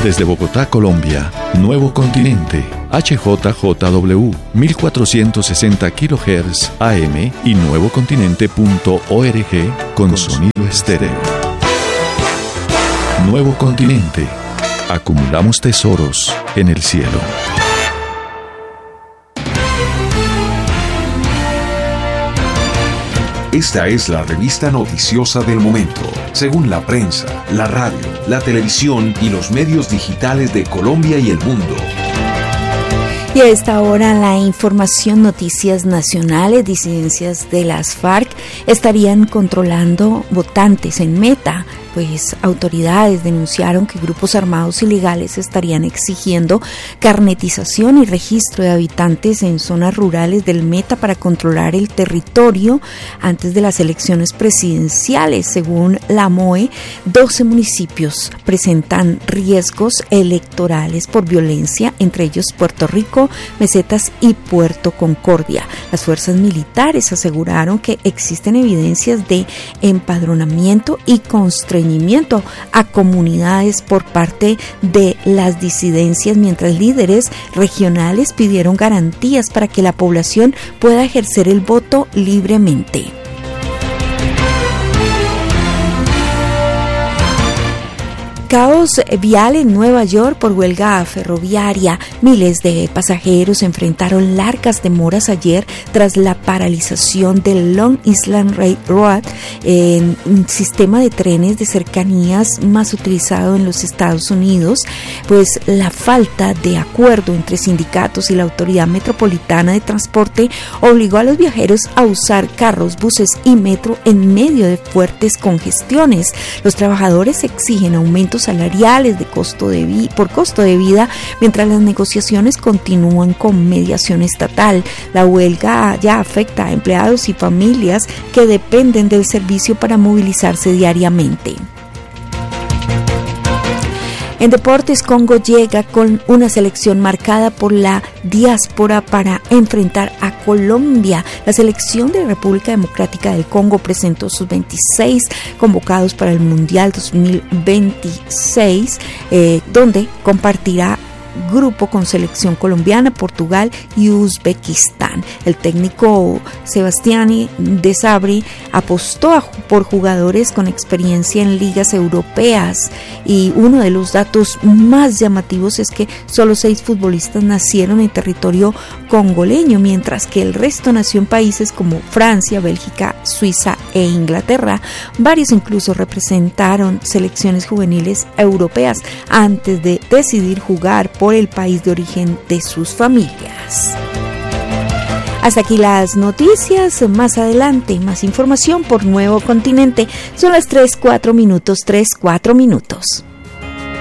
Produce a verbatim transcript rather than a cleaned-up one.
Desde Bogotá, Colombia, Nuevo Continente, H J J W, mil cuatrocientos sesenta kilohertz A M y nuevocontinente punto org con sonido estéreo. Nuevo Continente. Acumulamos tesoros en el cielo. Esta es la revista noticiosa del momento, según la prensa, la radio, la televisión y los medios digitales de Colombia y el mundo. Y a esta hora la información, noticias nacionales. Disidencias de las FARC estarían controlando votantes en Meta. Pues autoridades denunciaron que grupos armados ilegales estarían exigiendo carnetización y registro de habitantes en zonas rurales del Meta para controlar el territorio antes de las elecciones presidenciales. Según la M O E, doce municipios presentan riesgos electorales por violencia, entre ellos Puerto Rico, Mesetas y Puerto Concordia. Las fuerzas militares aseguraron que existen evidencias de empadronamiento y constreñimiento a comunidades por parte de las disidencias, mientras líderes regionales pidieron garantías para que la población pueda ejercer el voto libremente. Caos vial en Nueva York por huelga ferroviaria. Miles de pasajeros enfrentaron largas demoras ayer tras la paralización del Long Island Railroad, eh, un sistema de trenes de cercanías más utilizado en los Estados Unidos, pues la falta de acuerdo entre sindicatos y la Autoridad Metropolitana de Transporte obligó a los viajeros a usar carros, buses y metro en medio de fuertes congestiones. Los trabajadores exigen aumentos salariales de costo de vi- por costo de vida, mientras las negociaciones continúan con mediación estatal. La huelga ya afecta a empleados y familias que dependen del servicio para movilizarse diariamente. En deportes, Congo llega con una selección marcada por la diáspora para enfrentar a Colombia. La selección de la República Democrática del Congo presentó sus veintiséis convocados para el Mundial dos mil veintiséis, eh, donde compartirá grupo con selección colombiana, Portugal y Uzbekistán. El técnico Sebastián de Sabri apostó a, por jugadores con experiencia en ligas europeas, y uno de los datos más llamativos es que solo seis futbolistas nacieron en territorio congoleño, mientras que el resto nació en países como Francia, Bélgica, Suiza e Inglaterra. Varios incluso representaron selecciones juveniles europeas antes de decidir jugar por el país de origen de sus familias. Hasta aquí las noticias. Más adelante, más información por Nuevo Continente. Son las tres, cuatro minutos, tres, cuatro minutos.